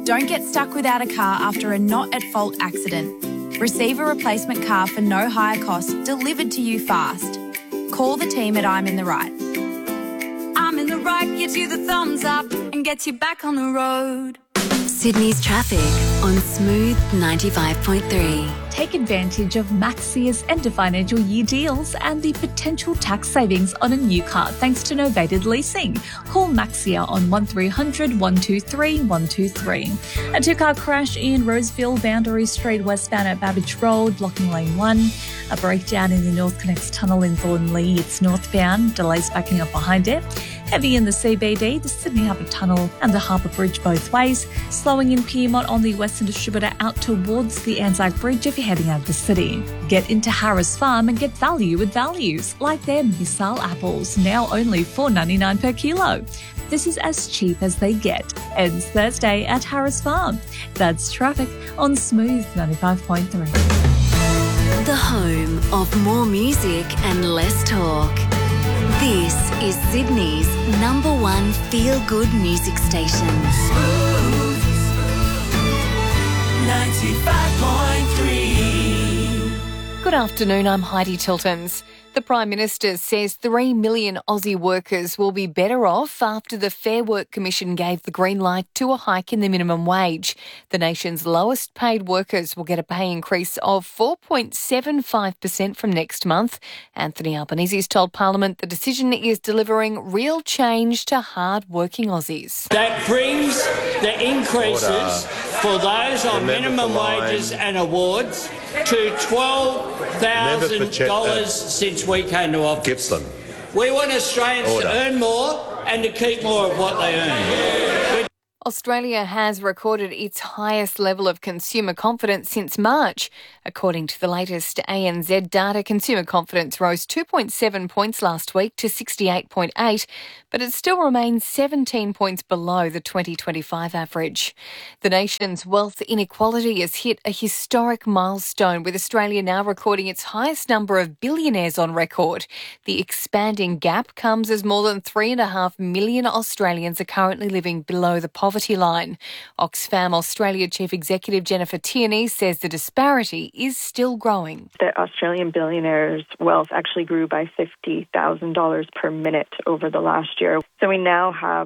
Don't get stuck without a car after a not-at-fault accident. Receive a replacement car for no higher cost delivered to you fast. Call the team at I'm in the Right. I'm in the Right gives you the thumbs up and gets you back on the road. Sydney's traffic on Smooth 95.3. Take advantage of Maxia's end of financial year deals and the potential tax savings on a new car thanks to novated leasing. Call Maxia on 1300 123 123. A two-car crash in Roseville, Boundary Street westbound at Babbage Road, blocking lane 1. A breakdown in the North Connects tunnel in Thornley. It's northbound, delays backing up behind it. Heavy in the CBD, the Sydney Harbour Tunnel and the Harbour Bridge both ways. Slowing in Pyrmont on the Western Distributor out towards the Anzac Bridge if you're heading out of the city. Get into Harris Farm and get value with values, like their missile apples, now only $4.99 per kilo. This is as cheap as they get. Ends Thursday at Harris Farm. That's traffic on Smooth 95.3. The home of more music and less talk. This is Sydney's #1 feel-good music station. Smooth 95.3. Good afternoon, I'm Heidi Tiltons. The Prime Minister says 3 million Aussie workers will be better off after the Fair Work Commission gave the green light to a hike in the minimum wage. The nation's lowest paid workers will get a pay increase of 4.75% from next month. Anthony Albanese's told Parliament the decision is delivering real change to hard-working Aussies. That brings the increases for those on minimum wages and awards to $12,000 since we came to office. Gippsland. We want Australians to earn more and to keep more of what they earn. Australia has recorded its highest level of consumer confidence since March. According to the latest ANZ data, consumer confidence rose 2.7 points last week to 68.8, but it still remains 17 points below the 2025 average. The nation's wealth inequality has hit a historic milestone, with Australia now recording its highest number of billionaires on record. The expanding gap comes as more than 3.5 million Australians are currently living below the poverty line. Oxfam Australia Chief Executive Jennifer Tierney says the disparity is still growing. The Australian billionaires' wealth actually grew by $50,000 per minute over the last year. So we now have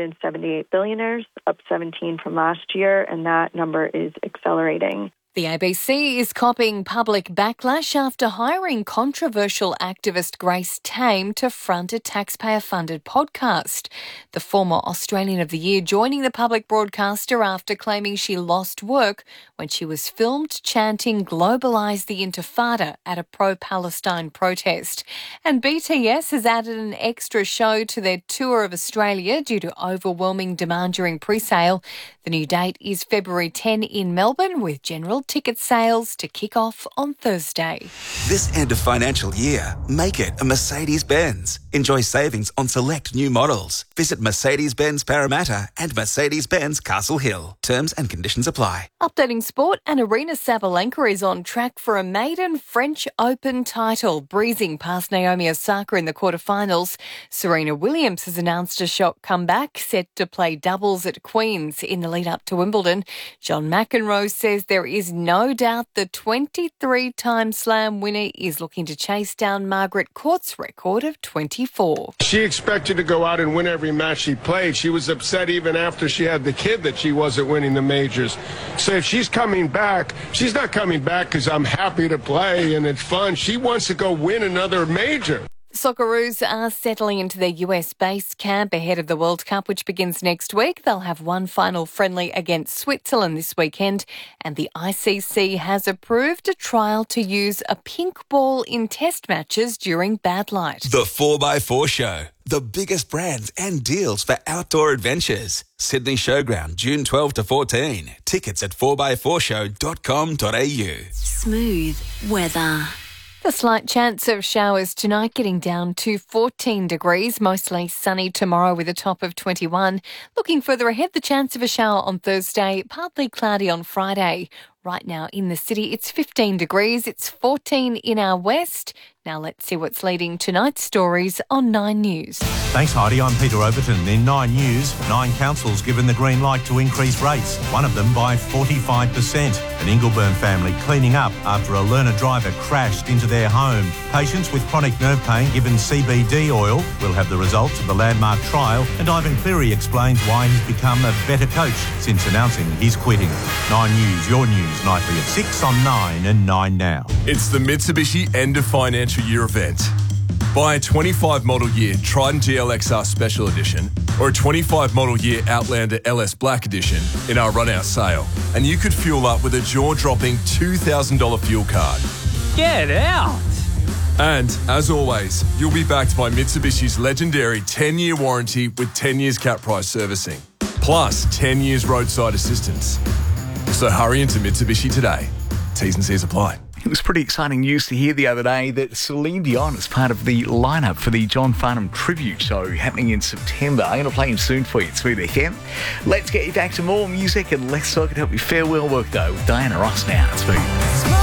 178 billionaires, up 17 from last year, and that number is accelerating. The ABC is copying public backlash after hiring controversial activist Grace Tame to front a taxpayer-funded podcast. The former Australian of the Year joining the public broadcaster after claiming she lost work when she was filmed chanting "Globalise the Intifada" at a pro-Palestine protest. And BTS has added an extra show to their tour of Australia due to overwhelming demand during pre-sale. The new date is February 10 in Melbourne, with general ticket sales to kick off on Thursday. This end of financial year, make it a Mercedes-Benz. Enjoy savings on select new models. Visit Mercedes-Benz Parramatta and Mercedes-Benz Castle Hill. Terms and conditions apply. Updating sport, and Aryna Sabalenka is on track for a maiden French Open title, breezing past Naomi Osaka in the quarterfinals. Serena Williams has announced a shock comeback, set to play doubles at Queen's in the lead-up to Wimbledon. John McEnroe says there is no doubt the 23-time slam winner is looking to chase down Margaret Court's record of 24. She expected to go out and win every match she played. She was upset even after she had the kid that she wasn't winning the majors. So if she's coming back, she's not coming back because I'm happy to play and it's fun. She wants to go win another major. Socceroos are settling into their US base camp ahead of the World Cup, which begins next week. They'll have one final friendly against Switzerland this weekend, and the ICC has approved a trial to use a pink ball in test matches during bad light. The 4x4 Show. The biggest brands and deals for outdoor adventures. Sydney Showground, June 12 to 14. Tickets at 4x4show.com.au. Smooth weather. The slight chance of showers tonight, getting down to 14 degrees, mostly sunny tomorrow with a top of 21. Looking further ahead, the chance of a shower on Thursday, partly cloudy on Friday. Right now in the city, it's 15 degrees. It's 14 in our west. Now let's see what's leading tonight's stories on 9 News. Thanks, Heidi. I'm Peter Overton. In 9 News, 9 councils given the green light to increase rates, one of them by 45%. An Ingleburn family cleaning up after a learner driver crashed into their home. Patients with chronic nerve pain given CBD oil will have the results of the landmark trial, and Ivan Cleary explains why he's become a better coach since announcing he's quitting. 9 News, your news, nightly at 6 on 9 and 9 Now. It's the Mitsubishi End of Financial Year event. Buy a 25 model year Triton GLXR Special Edition or a 25 model year Outlander LS Black Edition in our run-out sale, and you could fuel up with a jaw-dropping $2,000 fuel card. Get out! And, as always, you'll be backed by Mitsubishi's legendary 10-year warranty with 10 years cap price servicing, plus 10 years roadside assistance. So hurry into Mitsubishi today. T's and C's apply. It was pretty exciting news to hear the other day that Celine Dion is part of the lineup for the John Farnham Tribute Show happening in September. I'm going to play him soon for you. It's Smooth FM. Let's get you back to more music and let's talk and help you farewell work though with Diana Ross now. It's Smooth.